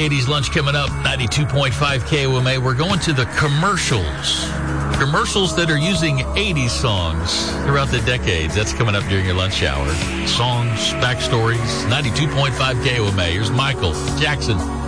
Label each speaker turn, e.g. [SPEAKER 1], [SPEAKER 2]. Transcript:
[SPEAKER 1] 80s lunch coming up, 92.5 KOMA. We're going to the commercials. Commercials that are using 80s songs throughout the decades. That's coming up during your lunch hour. Songs, backstories, 92.5 KOMA. Here's Michael Jackson.